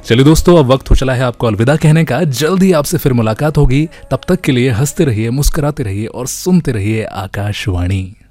चलिए दोस्तों, अब वक्त हो चला है आपको अलविदा कहने का। जल्दी आपसे फिर मुलाकात होगी, तब तक के लिए हंसते रहिए, मुस्कुराते रहिए और सुनते रहिए आकाशवाणी।